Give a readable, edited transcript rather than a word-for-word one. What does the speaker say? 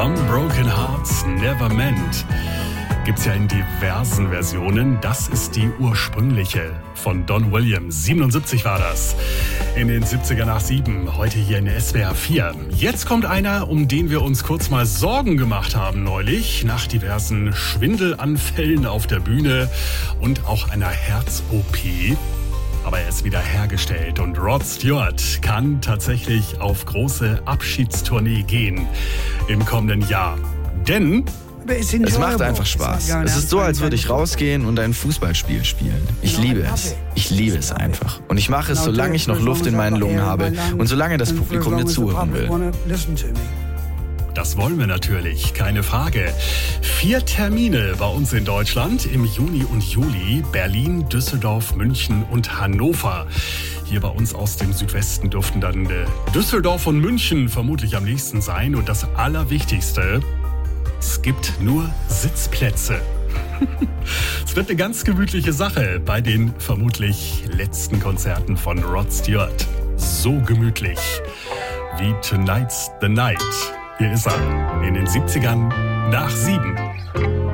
Unbroken Hearts Never Meant. Gibt's ja in diversen Versionen. Das ist die ursprüngliche von Don Williams. 77 war das. In den 70er nach 7. Heute hier in der SWR 4. Jetzt kommt einer, um den wir uns kurz mal Sorgen gemacht haben neulich. Nach diversen Schwindelanfällen auf der Bühne und auch einer Herz-OP. Aber er ist wieder hergestellt und Rod Stewart kann tatsächlich auf große Abschiedstournee gehen im kommenden Jahr. Denn es macht einfach Spaß. Es ist so, als würde ich rausgehen und ein Fußballspiel spielen. Ich liebe es. Ich liebe es einfach. Und ich mache es, solange ich noch Luft in meinen Lungen habe und solange das Publikum mir zuhören will. Das wollen wir natürlich, keine Frage. 4 Termine bei uns in Deutschland im Juni und Juli. Berlin, Düsseldorf, München und Hannover. Hier bei uns aus dem Südwesten dürften dann Düsseldorf und München vermutlich am nächsten sein. Und das Allerwichtigste: es gibt nur Sitzplätze. Es wird eine ganz gemütliche Sache bei den vermutlich letzten Konzerten von Rod Stewart. So gemütlich wie Tonight's the Night. Hier ist er in den 70ern nach 7.